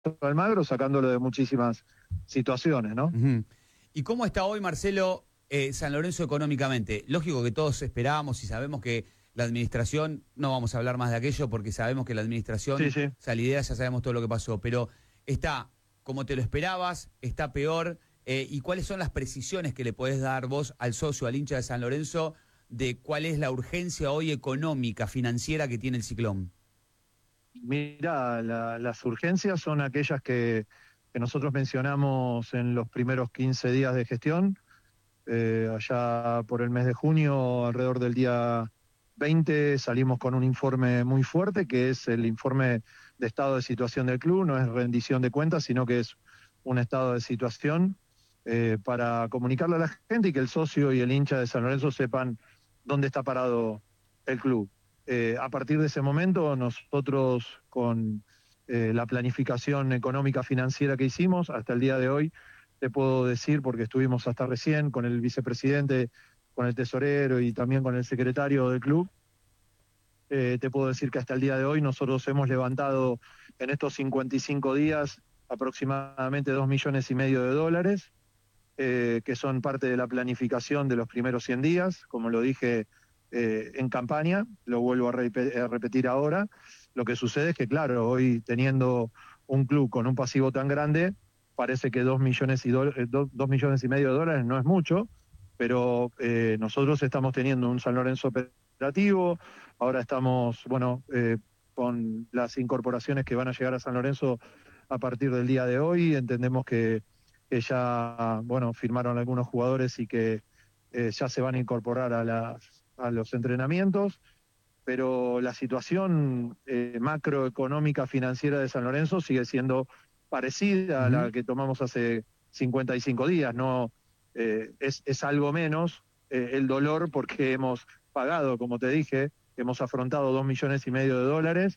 Almagro, sacándolo de muchísimas situaciones, ¿no? Ujú. ¿Y cómo está hoy, Marcelo, San Lorenzo económicamente? Lógico que todos esperábamos y sabemos que la administración, no vamos a hablar más de aquello porque sabemos que la administración, Sí, sí. o sea, la idea ya sabemos todo lo que pasó, pero está como te lo esperabas, está peor, ¿y cuáles son las precisiones que le podés dar vos al socio, al hincha de San Lorenzo, de cuál es la urgencia hoy económica, financiera que tiene el Ciclón? Mira, las urgencias son aquellas que nosotros mencionamos en los primeros 15 días de gestión, allá por el mes de junio, alrededor del día 20, salimos con un informe muy fuerte, que es el informe de estado de situación del club. No es rendición de cuentas, sino que es un estado de situación, para comunicarle a la gente y que el socio y el hincha de San Lorenzo sepan dónde está parado el club. A partir de ese momento, nosotros con la planificación económica financiera que hicimos hasta el día de hoy, te puedo decir, porque estuvimos hasta recién con el vicepresidente, con el tesorero y también con el secretario del club, te puedo decir que hasta el día de hoy nosotros hemos levantado en estos 55 días aproximadamente 2,5 millones de dólares, que son parte de la planificación de los primeros 100 días, como lo dije en campaña, lo vuelvo a repetir ahora. Lo que sucede es que, claro, hoy teniendo un club con un pasivo tan grande, parece que 2,5 millones de dólares no es mucho, pero nosotros estamos teniendo un San Lorenzo operativo, ahora estamos, bueno, con las incorporaciones que van a llegar a San Lorenzo a partir del día de hoy, entendemos que ya, bueno, firmaron algunos jugadores y que ya se van a incorporar a los entrenamientos, pero la situación macroeconómica financiera de San Lorenzo sigue siendo parecida a Ujú. la que tomamos hace 55 días, no es algo menos el dolor porque hemos pagado, como te dije, hemos afrontado 2,5 millones de dólares,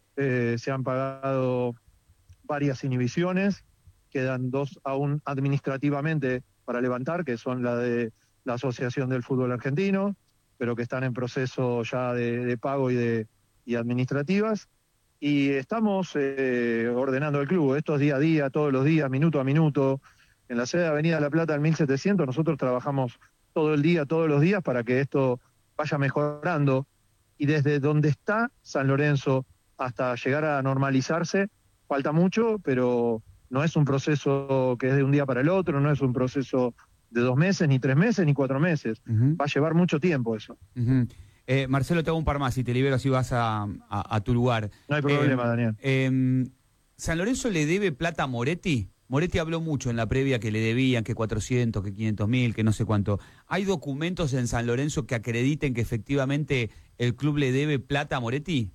se han pagado varias inhibiciones, quedan dos aún administrativamente para levantar, que son la de la Asociación del Fútbol Argentino, pero que están en proceso ya de pago y administrativas. Y estamos ordenando el club, esto es día a día, todos los días, minuto a minuto. En la sede de Avenida La Plata, en 1700, nosotros trabajamos todo el día, todos los días, para que esto vaya mejorando. Y desde donde está San Lorenzo hasta llegar a normalizarse, falta mucho, pero no es un proceso que es de un día para el otro, no es un proceso de 2 meses, ni 3 meses, ni 4 meses. Ujú. Va a llevar mucho tiempo eso. Ujú. Marcelo, te hago un par más y te libero así vas a tu lugar. No hay problema, Em, Daniel. ¿San Lorenzo le debe plata a Moretti? Moretti habló mucho en la previa que le debían, que 400, que 500.000, que no sé cuánto. ¿Hay documentos en San Lorenzo que acrediten que efectivamente el club le debe plata a Moretti?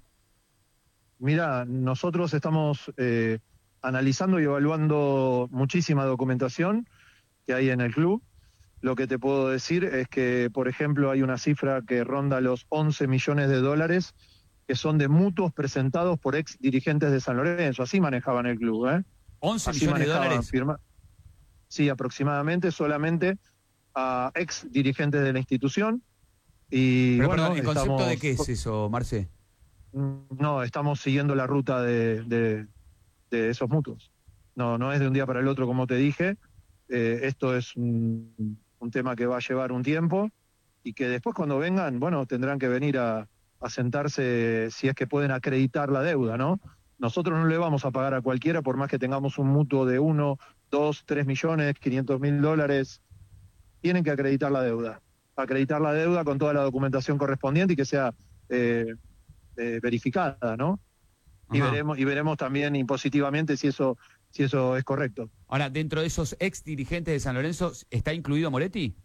Mira, nosotros estamos analizando y evaluando muchísima documentación que hay en el club. Lo que te puedo decir es que, por ejemplo, hay una cifra que ronda los 11 millones de dólares que son de mutuos presentados por ex dirigentes de San Lorenzo. Así manejaban el club, ¿eh? 11 Así millones de manejaban, dólares. firma, sí, aproximadamente, solamente a ex dirigentes de la institución. Y Pero perdón, bueno, ¿en concepto de estamos, qué es eso, Marce? no, estamos siguiendo la ruta de esos mutuos. No, no es de un día para el otro, como te dije. Esto es un tema que va a llevar un tiempo y que después cuando vengan, bueno, tendrán que venir a sentarse si es que pueden acreditar la deuda, ¿no? Nosotros no le vamos a pagar a cualquiera por más que tengamos un mutuo de 1, 2, 3 millones, 500.000 dólares. Tienen que acreditar la deuda con toda la documentación correspondiente y que sea eh, verificada, ¿no? Ajá. Y veremos también impositivamente si eso es correcto. Ahora, dentro de esos ex dirigentes de San Lorenzo, ¿está incluido Moretti?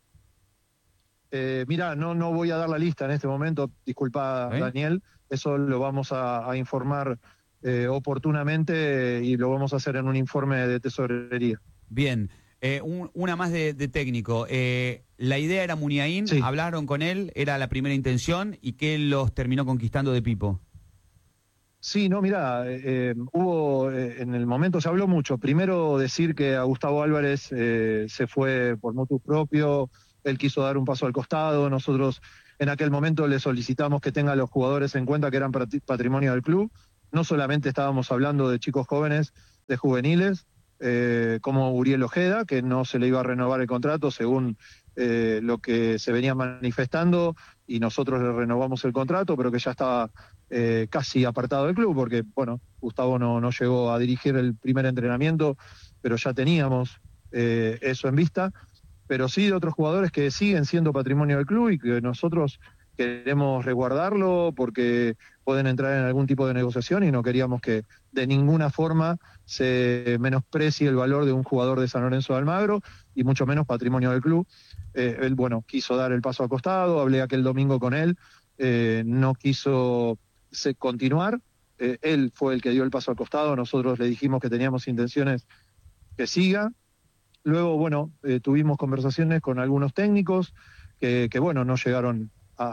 Mira, no voy a dar la lista en este momento, disculpa ¿Eh? Daniel, eso lo vamos a informar oportunamente y lo vamos a hacer en un informe de tesorería. Bien. Una más de técnico. La idea era Muniain, Sí, hablaron con él, era la primera intención y que él los terminó conquistando de Pipo. sí, no, mira, hubo, en el momento se habló mucho. Primero decir que a Gustavo Álvarez se fue por motu propio, él quiso dar un paso al costado, nosotros en aquel momento le solicitamos que tenga a los jugadores en cuenta que eran patrimonio del club. No solamente estábamos hablando de chicos jóvenes, de juveniles, como Uriel Ojeda, que no se le iba a renovar el contrato según lo que se venía manifestando, y nosotros le renovamos el contrato, pero que ya estaba casi apartado del club, porque bueno, Gustavo no llegó a dirigir el primer entrenamiento, pero ya teníamos eso en vista. Pero sí de otros jugadores que siguen siendo patrimonio del club y que nosotros queremos resguardarlo porque pueden entrar en algún tipo de negociación, y no queríamos que de ninguna forma se menosprecie el valor de un jugador de San Lorenzo de Almagro, y mucho menos patrimonio del club. Él, bueno, quiso dar el paso al costado, hablé aquel domingo con él, no quiso continuar, él fue el que dio el paso al costado, nosotros le dijimos que teníamos intenciones que siga. Luego, bueno, tuvimos conversaciones con algunos técnicos que bueno, no llegaron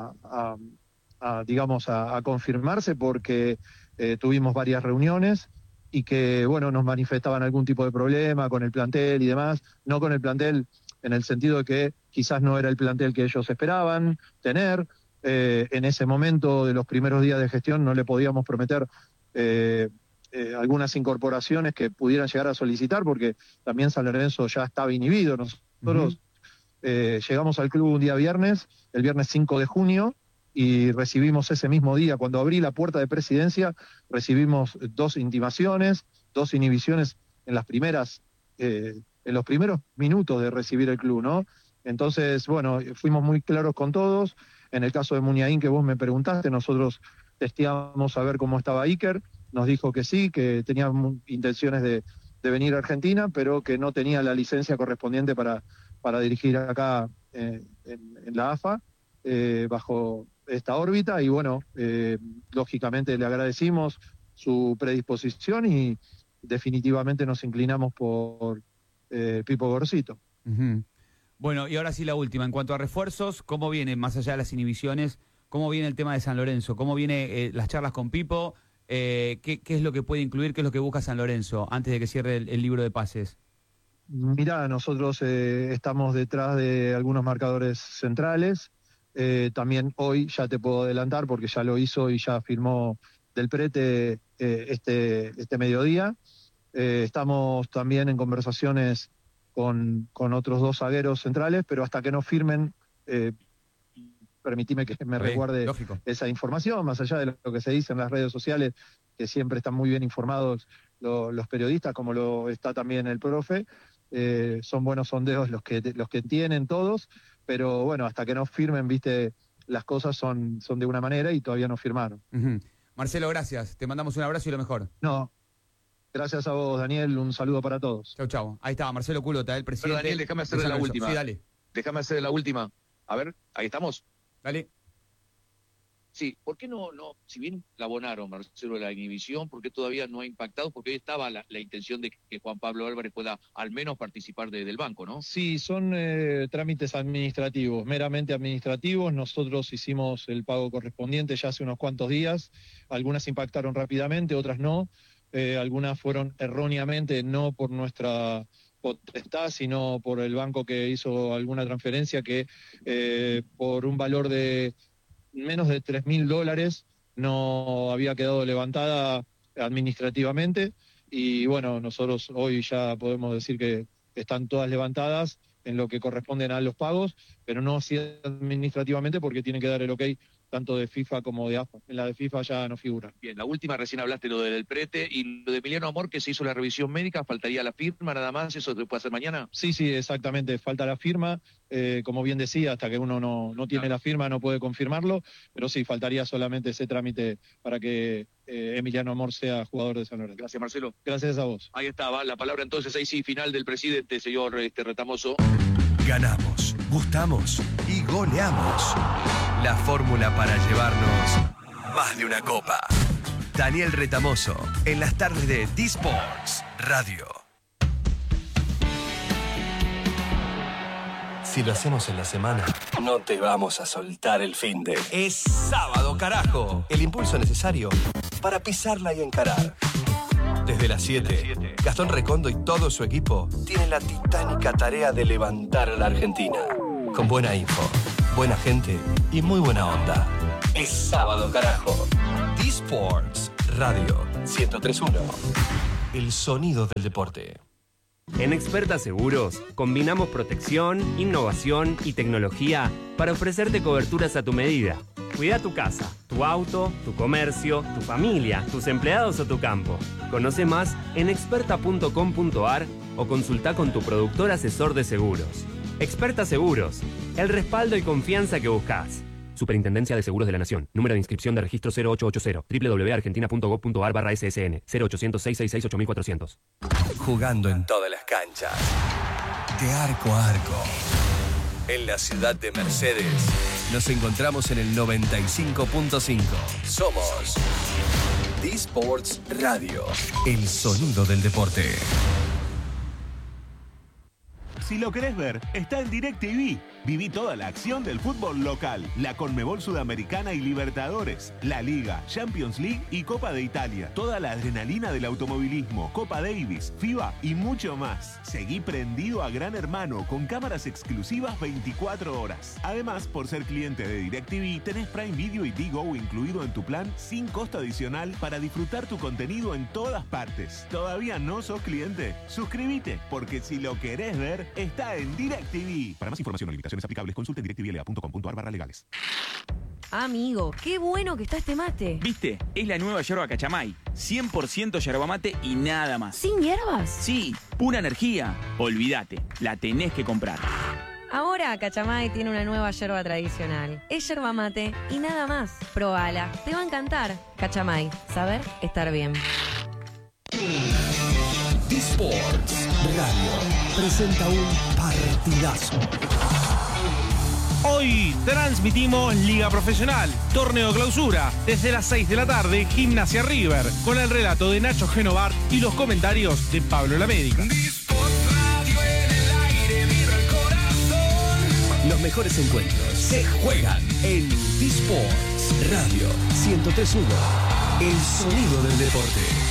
digamos, a confirmarse, porque tuvimos varias reuniones y que, bueno, nos manifestaban algún tipo de problema con el plantel y demás, no con el plantel en el sentido de que quizás no era el plantel que ellos esperaban tener. En ese momento de los primeros días de gestión no le podíamos prometer algunas incorporaciones que pudieran llegar a solicitar, porque también San Lorenzo ya estaba inhibido. Nosotros llegamos al club un día viernes, el viernes 5 de junio, y recibimos ese mismo día, cuando abrí la puerta de presidencia, recibimos 2 intimaciones, 2 inhibiciones en las primeras, en los primeros minutos de recibir el club, ¿no? Entonces, bueno, fuimos muy claros con todos. En el caso de Muniain, que vos me preguntaste, nosotros testeamos a ver cómo estaba Iker, nos dijo que sí, que tenía intenciones de venir a Argentina, pero que no tenía la licencia correspondiente para dirigir acá en la AFA, bajo esta órbita, y bueno, lógicamente le agradecimos su predisposición y definitivamente nos inclinamos por Pipo Gorcito. Uh-huh. Bueno, y ahora sí la última, en cuanto a refuerzos, ¿cómo viene, más allá de las inhibiciones, cómo viene el tema de San Lorenzo? ¿Cómo viene las charlas con Pipo? ¿Qué es lo que puede incluir, qué es lo que busca San Lorenzo antes de que cierre el libro de pases? Mirá, nosotros estamos detrás de algunos marcadores centrales. También hoy ya te puedo adelantar, porque ya lo hizo y ya firmó Del Prete este mediodía. Estamos también en conversaciones con otros 2 zagueros centrales, pero hasta que no firmen, permitime que me recuerde esa información, más allá de lo que se dice en las redes sociales, que siempre están muy bien informados los periodistas, como lo está también el profe. Son buenos sondeos los que tienen todos, pero bueno, hasta que no firmen, viste, las cosas son de una manera y todavía no firmaron. Uh-huh. Marcelo, gracias. Te mandamos un abrazo y lo mejor. No, gracias a vos, Daniel. Un saludo para todos. Chau, chau. Ahí estaba Marcelo Culota, el presidente. Pero Daniel, déjame hacer la última. Sí, dale. Déjame hacer la última. A ver, ahí estamos. Dale. Sí, ¿por qué no, si bien la abonaron, Marcelo, la inhibición, por qué todavía no ha impactado? Porque hoy estaba la intención de que Juan Pablo Álvarez pueda al menos participar del banco, ¿no? Sí, son trámites administrativos, meramente administrativos. Nosotros hicimos el pago correspondiente ya hace unos cuantos días. Algunas impactaron rápidamente, otras no. Algunas fueron erróneamente, no por nuestra potestad, sino por el banco que hizo alguna transferencia que por un valor de menos de $3.000 no había quedado levantada administrativamente, y bueno, nosotros hoy ya podemos decir que están todas levantadas en lo que corresponden a los pagos, pero no así administrativamente, porque tienen que dar el ok tanto de FIFA como de AFA. En la de FIFA ya no figura. Bien, la última, recién hablaste lo del Prete y lo de Emiliano Amor, que se hizo la revisión médica, faltaría la firma nada más, ¿eso se puede hacer mañana? Sí, exactamente, falta la firma, como bien decía, hasta que uno no tiene la firma no puede confirmarlo, pero sí, faltaría solamente ese trámite para que Emiliano Amor sea jugador de San Lorenzo. Gracias, Marcelo. Gracias a vos. Ahí estaba, la palabra entonces, ahí sí, final del presidente, señor Retamoso. Ganamos, gustamos y goleamos. La fórmula para llevarnos más de una copa. Daniel Retamoso, en las tardes de D-Sports Radio. Si lo hacemos en la semana, no te vamos a soltar el finde. Es sábado, carajo. El impulso necesario para pisarla y encarar. Desde las 7, Gastón Recondo y todo su equipo tienen la titánica tarea de levantar a la Argentina. Con buena info, buena gente y muy buena onda. Es sábado, carajo. D-Sports Radio 103.1. El sonido del deporte. En Experta Seguros, combinamos protección, innovación y tecnología para ofrecerte coberturas a tu medida. Cuida tu casa, tu auto, tu comercio, tu familia, tus empleados o tu campo. Conoce más en experta.com.ar o consulta con tu productor asesor de seguros. Experta Seguros, el respaldo y confianza que buscas. Superintendencia de Seguros de la Nación. Número de inscripción de registro 0880. www.argentina.gov.ar/ssn. 0800-666-8400. Jugando en todas las canchas. De arco a arco. En la ciudad de Mercedes. Nos encontramos en el 95.5. Somos D-Sports Radio. El sonido del deporte. Si lo querés ver, está en DirecTV. Viví toda la acción del fútbol local, la Conmebol Sudamericana y Libertadores, la Liga, Champions League y Copa de Italia. Toda la adrenalina del automovilismo, Copa Davis, FIBA y mucho más. Seguí prendido a Gran Hermano con cámaras exclusivas 24 horas. Además, por ser cliente de DirecTV, tenés Prime Video y Digo incluido en tu plan sin costo adicional para disfrutar tu contenido en todas partes. ¿Todavía no sos cliente? Suscríbete, porque si lo querés ver, está en DirecTV. Para más información o limitaciones aplicables, consulte en directvla.com.ar/legales. Amigo, qué bueno que está este mate. ¿Viste? Es la nueva yerba Cachamay. 100% yerba mate y nada más. ¿Sin hierbas? Sí, pura energía. Olvídate, la tenés que comprar. Ahora Cachamay tiene una nueva yerba tradicional. Es yerba mate y nada más. Probala, te va a encantar. Cachamay, saber estar bien. D-Sports Radio presenta un partidazo. Hoy transmitimos Liga Profesional, torneo clausura, desde las 6 de la tarde, Gimnasia River, con el relato de Nacho Genovart y los comentarios de Pablo Lamérica. Los mejores encuentros se juegan en D-Sports Radio 103.1, el sonido del deporte.